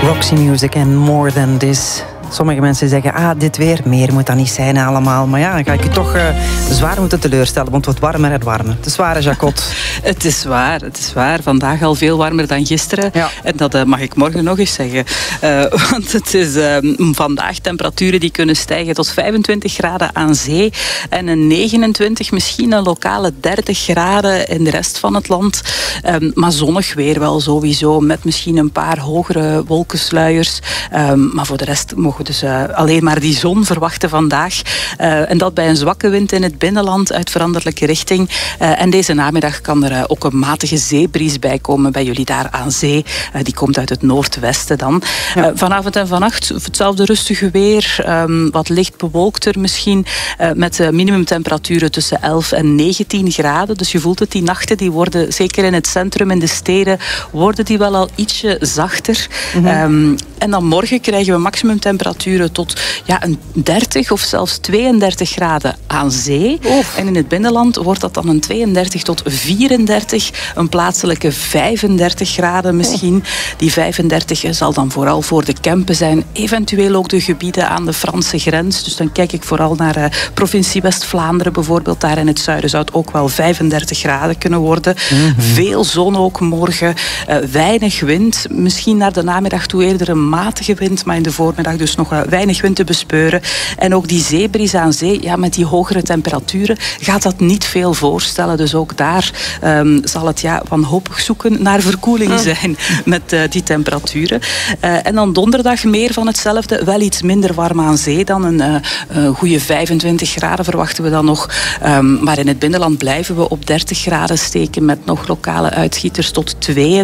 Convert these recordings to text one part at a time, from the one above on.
Roxy Music en More Than This. Sommige mensen zeggen, dit weer, meer moet dat niet zijn allemaal. Maar ja, dan ga ik je toch zwaar moeten teleurstellen, want het wordt warmer en warmer. Het is waar, Jacot. Het is waar. Vandaag al veel warmer dan gisteren. Ja. En dat mag ik morgen nog eens zeggen. Want het is vandaag temperaturen die kunnen stijgen tot 25 graden aan zee. En een 29, misschien een lokale 30 graden in de rest van het land. Maar zonnig weer wel sowieso, met misschien een paar hogere wolkensluiers. Maar voor de rest mogen we dus alleen maar die zon verwachten vandaag. En dat bij een zwakke wind in het binnenland uit veranderlijke richting. En deze namiddag kan er ook een matige zeebries bij komen bij jullie daar aan zee. Die komt uit het noordwesten dan. Ja. Vanavond en vannacht hetzelfde rustige weer. Wat licht bewolkter misschien. Met minimumtemperaturen tussen 11 en 19 graden. Dus je voelt het, die nachten die worden, zeker in het centrum, in de steden, worden die wel al ietsje zachter. Mm-hmm. En dan morgen krijgen we maximumtemperaturen tot een 30 of zelfs 32 graden aan zee. Oef. En in het binnenland wordt dat dan een 32 tot 34, een plaatselijke 35 graden misschien. Die 35 zal dan vooral voor de Kempen zijn, eventueel ook de gebieden aan de Franse grens. Dus dan kijk ik vooral naar provincie West-Vlaanderen bijvoorbeeld. Daar in het zuiden zou het ook wel 35 graden kunnen worden. Mm-hmm. Veel zon ook morgen, weinig wind. Misschien naar de namiddag toe eerder een matige wind, maar in de voormiddag dus nog weinig wind te bespeuren. En ook die zeebries aan zee, met die hogere temperaturen gaat dat niet veel voorstellen. Dus ook daar zal het wanhopig zoeken naar verkoeling zijn met die temperaturen. En dan donderdag meer van hetzelfde, wel iets minder warm aan zee dan. Een goede 25 graden verwachten we dan nog. Maar in het binnenland blijven we op 30 graden steken met nog lokale uitschieters tot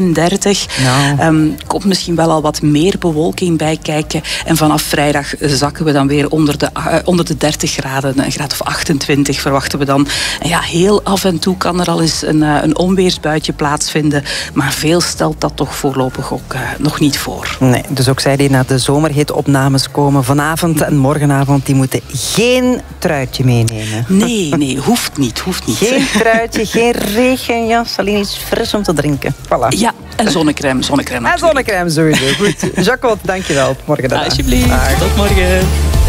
32. Nou. Komt misschien wel al wat meer bewolking bij kijken. En vanaf vrijdag zakken we dan weer onder de 30 graden. Een graad of 28 verwachten we dan. En heel af en toe kan er al eens een onweersbuitje plaatsvinden. Maar veel stelt dat toch voorlopig ook nog niet voor. Nee, dus ook zij die naar de zomerhitopnames komen vanavond en morgenavond, die moeten geen truitje meenemen. Nee, hoeft niet. Geen truitje, geen regenjas, alleen iets fris om te drinken. Voilà. Ja, en zonnecrème. En zonnecrème sowieso. Goed. Jacot, dankjewel. Morgen dan. Alsjeblieft. Tot morgen.